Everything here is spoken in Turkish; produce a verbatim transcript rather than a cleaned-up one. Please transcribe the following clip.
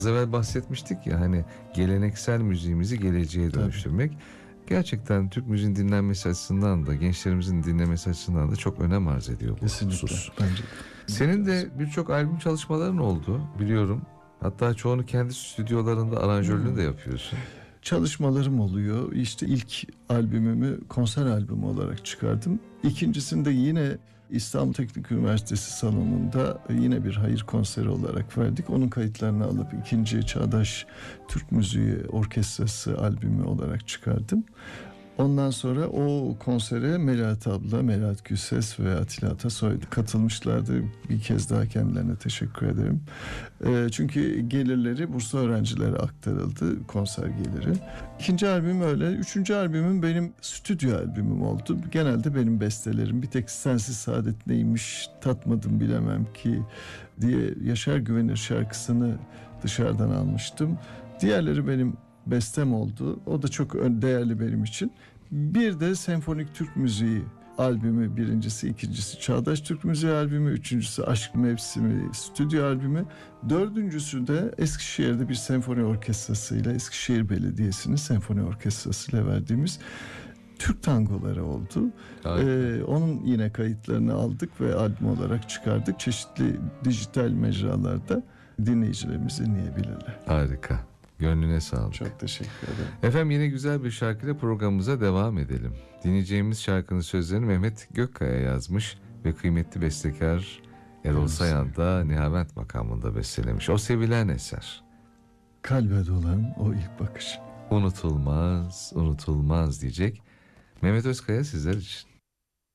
Az evvel bahsetmiştik ya, hani geleneksel müziğimizi geleceğe dönüştürmek. Gerçekten Türk müziğin dinlenmesi açısından da, gençlerimizin dinlemesi açısından da çok önem arz ediyor bu Kesinlikle. husus. Bence. Senin de birçok albüm çalışmaların oldu biliyorum. Hatta çoğunu kendi stüdyolarında aranjörlüğünü Hmm. de yapıyorsun. Çalışmalarım oluyor. İşte ilk albümümü konser albümü olarak çıkardım. İkincisinde yine İstanbul Teknik Üniversitesi salonunda yine bir hayır konseri olarak verdik. Onun kayıtlarını alıp ikinci Çağdaş Türk Müziği Orkestrası albümü olarak çıkardım. Ondan sonra o konsere Melahat abla, Melahat Gülses ve Atilla Atasoy katılmışlardı. Bir kez daha kendilerine teşekkür ederim. E, çünkü gelirleri burslu öğrencilere aktarıldı, konser geliri. İkinci albüm öyle. Üçüncü albümüm benim stüdyo albümüm oldu. Genelde benim bestelerim. Bir tek Sensiz Saadet Neymiş, Tatmadım Bilemem Ki diye Yaşar Güvenir şarkısını dışarıdan almıştım. Diğerleri benim bestem oldu. O da çok değerli benim için. Bir de Senfonik Türk Müziği albümü birincisi, ikincisi Çağdaş Türk Müziği albümü, üçüncüsü Aşk Mevsimi stüdyo albümü, dördüncüsü de Eskişehir'de bir senfoni orkestrasıyla, Eskişehir Belediyesi'nin senfoni orkestrasıyla verdiğimiz Türk tangoları oldu. Ee, onun yine kayıtlarını aldık ve albüm olarak çıkardık. Çeşitli dijital mecralarda dinleyicilerimiz dinleyebilirler. Harika. Gönlüne sağlık. Çok teşekkür ederim. Efendim, yine güzel bir şarkıyla programımıza devam edelim. Dinleyeceğimiz şarkının sözlerini Mehmet Gökkaya yazmış ve kıymetli bestekar Erol Evet. Sayan da Nihavent makamında bestelemiş. O sevilen eser. Kalbe dolan o ilk bakış. Unutulmaz, unutulmaz diyecek Mehmet Özkaya sizler için.